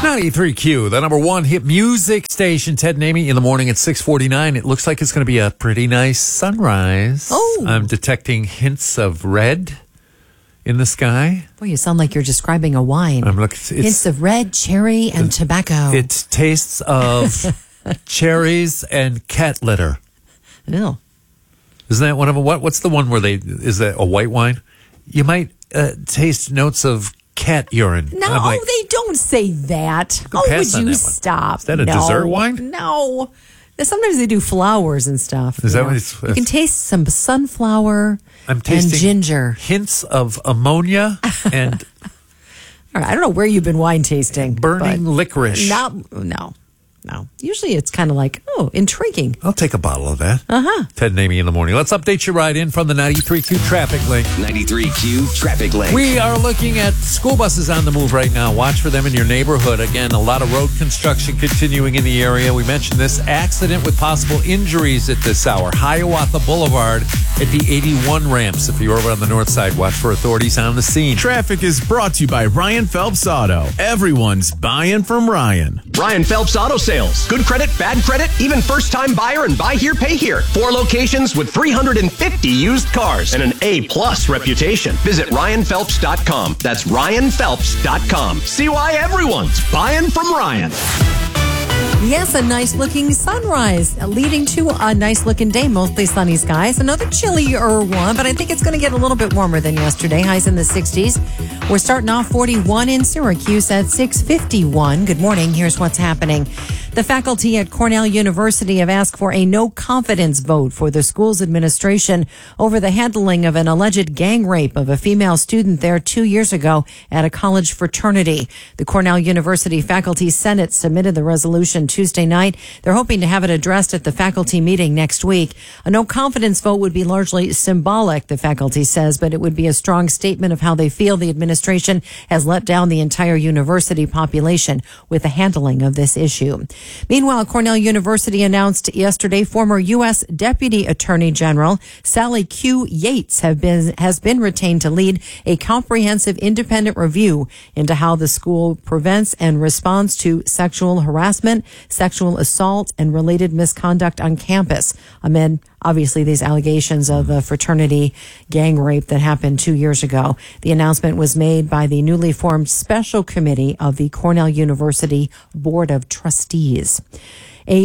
93Q, the number one hit music station. Ted and Amy in the morning at 6:49. It looks like it's going to be a pretty nice sunrise. Oh. I'm detecting hints of red in the sky. Boy, you sound like you're describing a wine. I'm looking. Hints of red, cherry, and tobacco. It tastes of cherries and cat litter. Ew. Isn't that one of them? What's the one where is that a white wine? You might taste notes of cat urine. No, they don't say that. Oh, would you stop? Is that a dessert wine? No. Sometimes they do flowers and stuff. Is that what it's? You can taste some sunflower and ginger. Hints of ammonia and. All right, I don't know where you've been wine tasting. Burning licorice. No. Usually it's kind of like, intriguing. I'll take a bottle of that. Uh-huh. Ted and Amy in the morning. Let's update your ride in from the 93Q traffic link. 93Q traffic link. We are looking at school buses on the move right now. Watch for them in your neighborhood. Again, a lot of road construction continuing in the area. We mentioned this accident with possible injuries at this hour. Hiawatha Boulevard at the 81 ramps. If you're over on the north side, watch for authorities on the scene. Traffic is brought to you by Ryan Phelps Auto. Everyone's buying from Ryan. Ryan Phelps Auto Sales. Good credit, bad credit, even first-time buyer and buy here, pay here. 4 locations with 350 used cars and an A-plus reputation. Visit RyanPhelps.com. That's RyanPhelps.com. See why everyone's buying from Ryan. Yes, a nice-looking sunrise leading to a nice-looking day. Mostly sunny skies. Another chillier one, but I think it's going to get a little bit warmer than yesterday. Highs in the 60s. We're starting off 41 in Syracuse at 6:51. Good morning. Here's what's happening. The faculty at Cornell University have asked for a no-confidence vote for the school's administration over the handling of an alleged gang rape of a female student there 2 years ago at a college fraternity. The Cornell University Faculty Senate submitted the resolution Tuesday night. They're hoping to have it addressed at the faculty meeting next week. A no-confidence vote would be largely symbolic, the faculty says, but it would be a strong statement of how they feel the administration has let down the entire university population with the handling of this issue. Meanwhile, Cornell University announced yesterday former U.S. Deputy Attorney General Sally Q. Yates has been retained to lead a comprehensive independent review into how the school prevents and responds to sexual harassment, sexual assault, and related misconduct on campus amid obviously these allegations of the fraternity gang rape that happened 2 years ago. The announcement was made by the newly formed special committee of the Cornell University Board of Trustees. A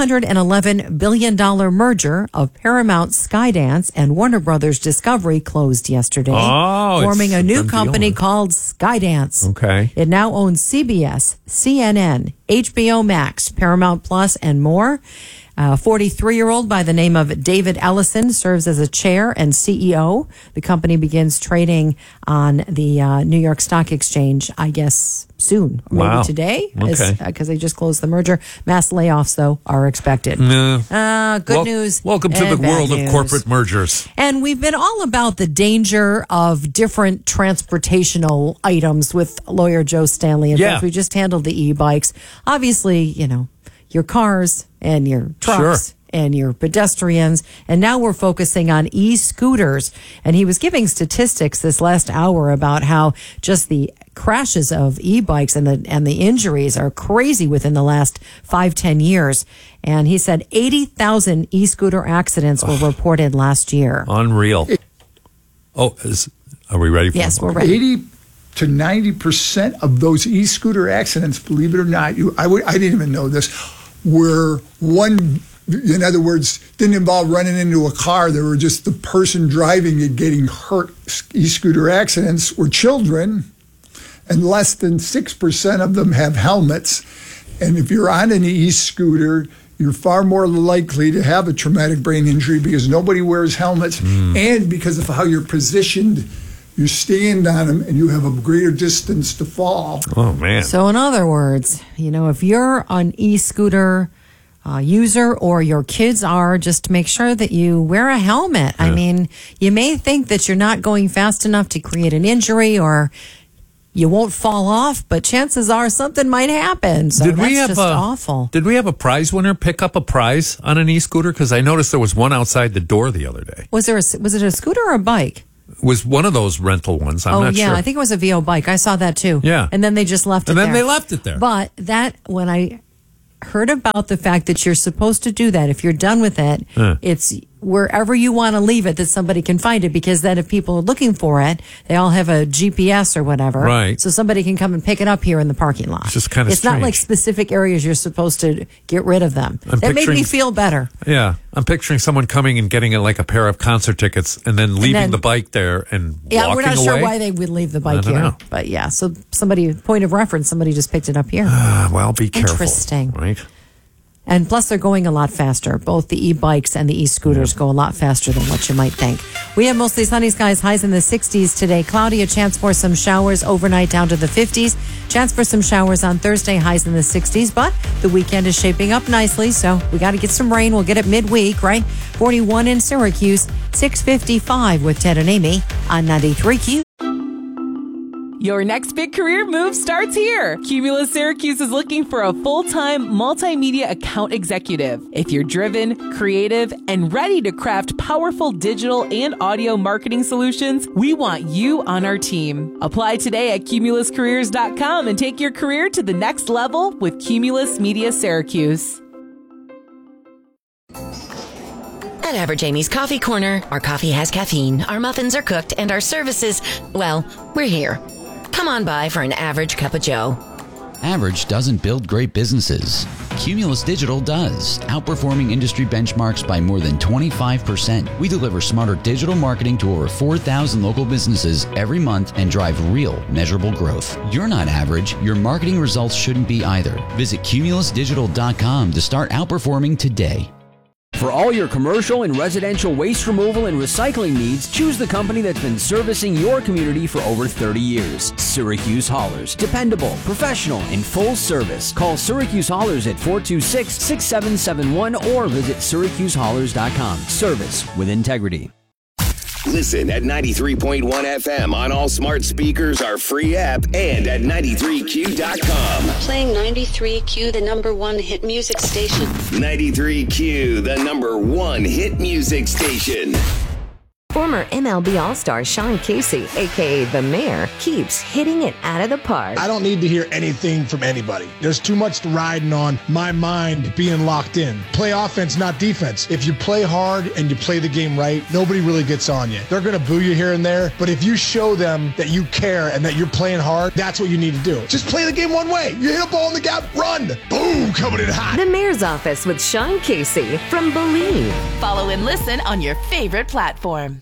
$111 billion merger of Paramount Skydance and Warner Brothers Discovery closed yesterday, forming a new company called Skydance. Okay. It now owns CBS, CNN, HBO Max, Paramount Plus, and more. A 43-year-old by the name of David Ellison serves as a chair and CEO. The company begins trading on the New York Stock Exchange, I guess, soon. Maybe today, because they just closed the merger. Mass layoffs, though, are expected. Good news. Welcome to the world of corporate mergers. And we've been all about the danger of different transportational items with lawyer Joe Stanley. In fact, we just handled the e-bikes. Obviously, your cars and your trucks and your pedestrians. And now we're focusing on e-scooters. And he was giving statistics this last hour about how just the crashes of e-bikes and the injuries are crazy within the last 5-10 years. And he said 80,000 e-scooter accidents were reported last year. Unreal. Are we ready for Yes, we're ready. 80 to 90% of those e-scooter accidents, believe it or not, I didn't even know this, were in other words, didn't involve running into a car. They were just the person driving it getting hurt. E-scooter accidents were children, and less than 6% of them have helmets. And if you're on an e-scooter, you're far more likely to have a traumatic brain injury because nobody wears helmets and because of how you're positioned. You stand on them and you have a greater distance to fall. Oh, man. So in other words, if you're an e-scooter user or your kids are, just make sure that you wear a helmet. Yeah. I mean, you may think that you're not going fast enough to create an injury or you won't fall off, but chances are something might happen. So that's just awful. Did we have a prize winner pick up a prize on an e-scooter? Because I noticed there was one outside the door the other day. Was it a scooter or a bike? was one of those rental ones. I'm not sure. I think it was a VO bike. I saw that too. Yeah. And then they just left it And there. then they left it there. But when I heard about the fact that you're supposed to do that, if you're done with it, it's wherever you want to leave it that somebody can find it, because then if people are looking for it, they all have a GPS or whatever. Right. So somebody can come and pick it up here in the parking lot. It's just kind of It's not like specific areas you're supposed to get rid of them. That made me feel better. Yeah. I'm picturing someone coming and getting like a pair of concert tickets and then leaving the bike there and walking away. Yeah, we're not sure why they would leave the bike here. know. But yeah, so point of reference, somebody just picked it up here. Well, be careful. Interesting. Right? And plus, they're going a lot faster. Both the e-bikes and the e-scooters go a lot faster than what you might think. We have mostly sunny skies, highs in the 60s today. Cloudy, a chance for some showers overnight down to the 50s. Chance for some showers on Thursday, highs in the 60s. But the weekend is shaping up nicely, so we got to get some rain. We'll get it midweek, right? 41 in Syracuse, 6:55 with Ted and Amy on 93Q. Your next big career move starts here. Cumulus Syracuse is looking for a full-time multimedia account executive. If you're driven, creative, and ready to craft powerful digital and audio marketing solutions, we want you on our team. Apply today at cumuluscareers.com and take your career to the next level with Cumulus Media Syracuse. At Average Amy's Coffee Corner, our coffee has caffeine, our muffins are cooked, and our services, well, we're here. Come on by for an average cup of joe. Average doesn't build great businesses. Cumulus Digital does, outperforming industry benchmarks by more than 25%. We deliver smarter digital marketing to over 4,000 local businesses every month and drive real, measurable growth. You're not average. Your marketing results shouldn't be either. Visit cumulusdigital.com to start outperforming today. For all your commercial and residential waste removal and recycling needs, choose the company that's been servicing your community for over 30 years. Syracuse Haulers. Dependable, professional, and full service. Call Syracuse Haulers at 426-6771 or visit syracusehaulers.com. Service with integrity. Listen at 93.1 FM on all smart speakers, our free app, and at 93q.com. Playing 93Q, the number one hit music station. 93Q, the number one hit music station. Former MLB All-Star Sean Casey, a.k.a. The Mayor, keeps hitting it out of the park. I don't need to hear anything from anybody. There's too much riding on my mind being locked in. Play offense, not defense. If you play hard and you play the game right, nobody really gets on you. They're going to boo you here and there, but if you show them that you care and that you're playing hard, that's what you need to do. Just play the game one way. You hit a ball in the gap, run. Boom, coming in hot. The Mayor's Office with Sean Casey from Believe. Follow and listen on your favorite platform.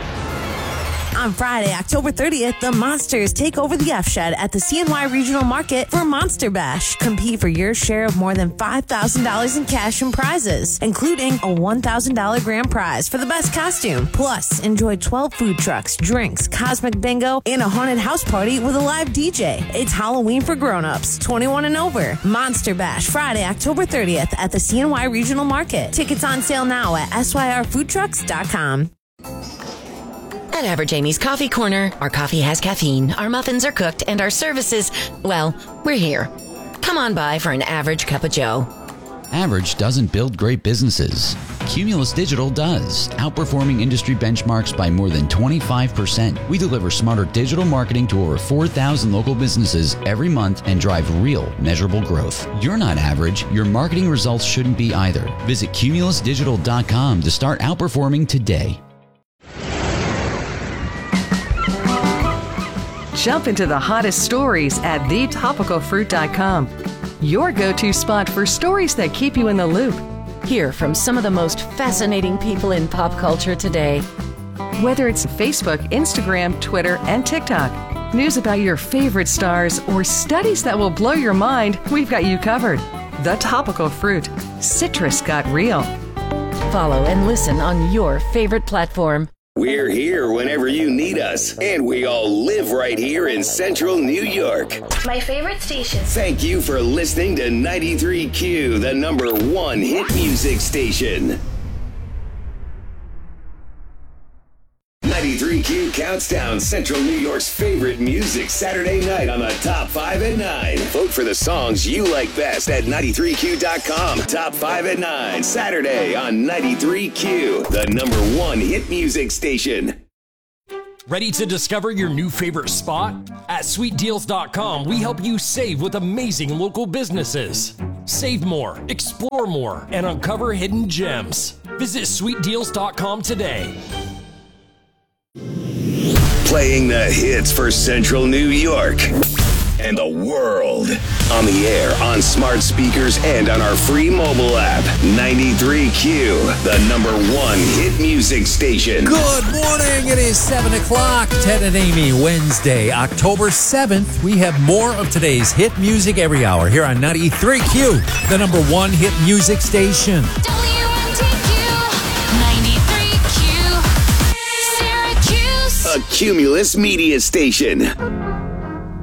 On Friday, October 30th, the Monsters take over the F-Shed at the CNY Regional Market for Monster Bash. Compete for your share of more than $5,000 in cash and prizes, including a $1,000 grand prize for the best costume. Plus, enjoy 12 food trucks, drinks, cosmic bingo, and a haunted house party with a live DJ. It's Halloween for grown-ups, 21 and over. Monster Bash, Friday, October 30th at the CNY Regional Market. Tickets on sale now at syrfoodtrucks.com. At Average Amy's Coffee Corner, our coffee has caffeine, our muffins are cooked, and our services, well, we're here. Come on by for an average cup of joe. Average doesn't build great businesses. Cumulus Digital does, outperforming industry benchmarks by more than 25%. We deliver smarter digital marketing to over 4,000 local businesses every month and drive real, measurable growth. You're not average. Your marketing results shouldn't be either. Visit cumulusdigital.com to start outperforming today. Jump into the hottest stories at thetopicalfruit.com. Your go-to spot for stories that keep you in the loop. Hear from some of the most fascinating people in pop culture today. Whether it's Facebook, Instagram, Twitter, and TikTok, news about your favorite stars, or studies that will blow your mind, we've got you covered. The Topical Fruit. Citrus got real. Follow and listen on your favorite platform. We're here whenever you need us, and we all live right here in central New York. My favorite station. Thank you for listening to 93Q, the number one hit music station. 93Q counts down Central New York's favorite music Saturday night on the Top 5 at 9. Vote for the songs you like best at 93Q.com. Top 5 at 9, Saturday on 93Q, the number one hit music station. Ready to discover your new favorite spot? At sweetdeals.com, we help you save with amazing local businesses. Save more, explore more, and uncover hidden gems. Visit sweetdeals.com today. Playing the hits for Central New York and the world. On the air, on smart speakers, and on our free mobile app. 93Q, the #1 hit music station. Good morning. It is 7 o'clock. Ted and Amy, Wednesday, October 7th. We have more of today's hit music every hour here on 93Q, the #1 hit music station. WNTQ, 93Q, Syracuse. A Cumulus media station.